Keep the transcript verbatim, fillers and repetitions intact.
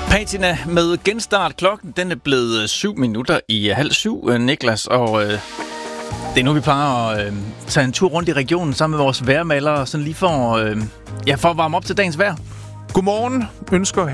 Patina med genstart. Klokken den er blevet syv minutter i halv syv, Niklas, og øh, det er nu, vi plejer at øh, tage en tur rundt i regionen sammen med vores vejrmalere, sådan lige for, øh, ja, for at varme op til dagens vejr. Godmorgen ønsker